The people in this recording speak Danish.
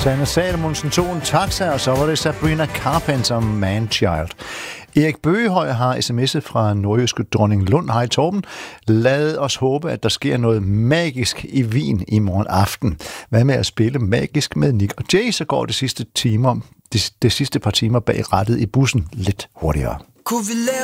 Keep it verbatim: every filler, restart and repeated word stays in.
Sanne Salomonsen tog en taxa, og så var det Sabrina Carpenter, Man-Child. Erik Bøgehøj har sms'et fra nordjyske Dronning Lund. Hej Torben. Lad os håbe, at der sker noget magisk i Wien i morgen aften. Hvad med at spille magisk med Nick og Jay, så går det sidste, timer, det, det sidste par timer bag rattet i bussen lidt hurtigere. Kunne vi lave